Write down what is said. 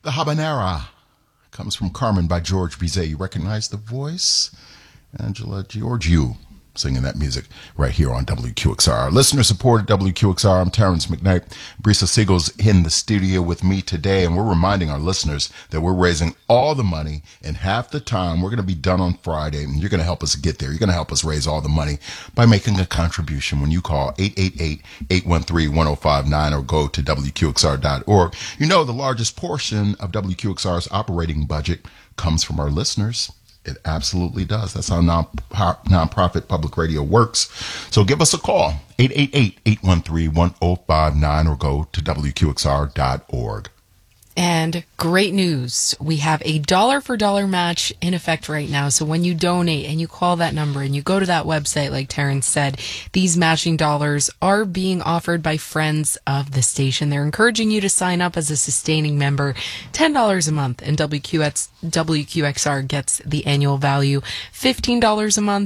The Habanera comes from Carmen by George Bizet. You recognize the voice? Angela Georgiou singing that music right here on WQXR. Listener-supported WQXR. I'm Terrence McKnight. Brisa Siegel's in the studio with me today, and we're reminding our listeners that we're raising all the money in half the time. We're going to be done on Friday, and you're going to help us get there. You're going to help us raise all the money by making a contribution when you call 888-813-1059 or go to WQXR.org. You know, the largest portion of WQXR's operating budget comes from our listeners. It absolutely does. That's how nonprofit public radio works. So give us a call, 888-813-1059, or go to WQXR.org. And great news, we have a dollar-for-dollar match in effect right now. So when you donate and you call that number and you go to that website, like Terrence said, these matching dollars are being offered by friends of the station. They're encouraging you to sign up as a sustaining member, $10 a month, and WQXR gets the annual value, $15 a month.